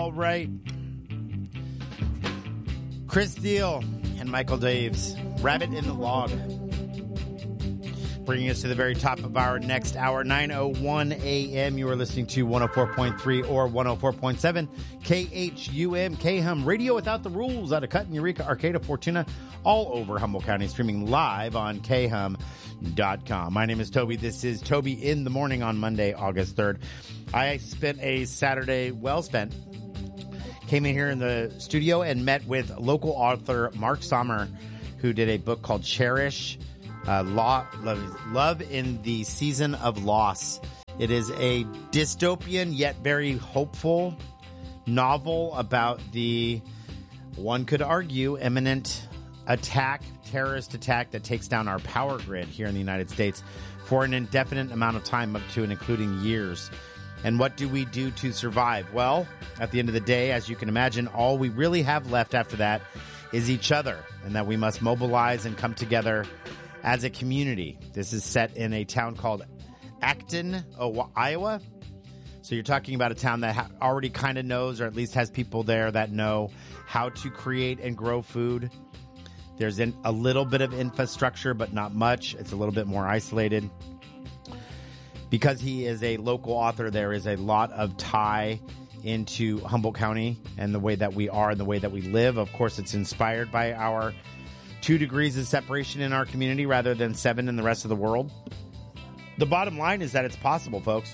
All right. Chris Steele and Michael Daves, Rabbit in the Log. Bringing us to the very top of our next hour, 9:01 a.m. You are listening to 104.3 or 104.7 KHUM, KHUM, Radio Without the Rules out of Cut, Eureka, Arcata, Fortuna, all over Humboldt County, streaming live on KHUM.com. My name is Toby. This is Toby in the Morning on Monday, August 3rd. I spent a Saturday well spent. Came in here in the studio and met with local author Mark Sommer, who did a book called Cherish, Love in the Season of Loss. It is a dystopian yet very hopeful novel about the, one could argue, imminent terrorist attack that takes down our power grid here in the United States for an indefinite amount of time, up to and including years. And what do we do to survive? Well, at the end of the day, as you can imagine, all we really have left after that is each other, and that we must mobilize and come together as a community. This is set in a town called Acton, Iowa. So you're talking about a town that already kind of knows, or at least has people there that know how to create and grow food. There's a little bit of infrastructure, but not much. It's a little bit more isolated. Because he is a local author, there is a lot of tie into Humboldt County and the way that we are and the way that we live. Of course, it's inspired by our 2 degrees of separation in our community rather than 7 in the rest of the world. The bottom line is that it's possible, folks.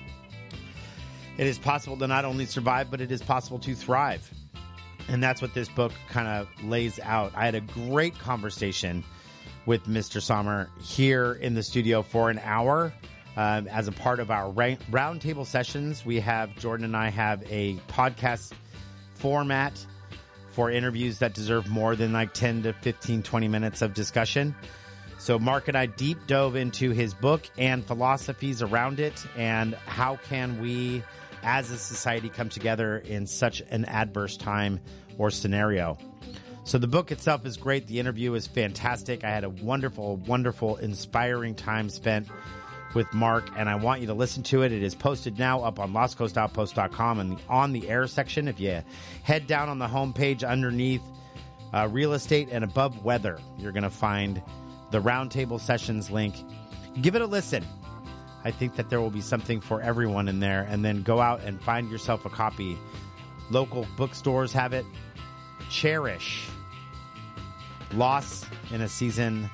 It is possible to not only survive, but it is possible to thrive. And that's what this book kind of lays out. I had a great conversation with Mr. Sommer here in the studio for an hour. As a part of our roundtable sessions, Jordan and I have a podcast format for interviews that deserve more than like 10 to 15, 20 minutes of discussion. So Mark and I deep dove into his book and philosophies around it, and how can we as a society come together in such an adverse time or scenario. So the book itself is great. The interview is fantastic. I had a wonderful, wonderful, inspiring time spent with Mark, and I want you to listen to it. It is posted now up on LostCoastOutpost.com and on the air section. If you head down on the homepage underneath real estate and above weather, you're going to find the roundtable sessions link. Give it a listen. I think that there will be something for everyone in there, and then go out and find yourself a copy. Local bookstores have it. Cherish. Love in a Season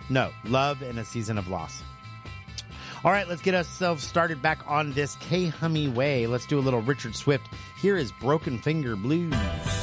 of Loss. All right, let's get ourselves started back on this K-Hummy way. Let's do a little Richard Swift. Here is Broken Finger Blues.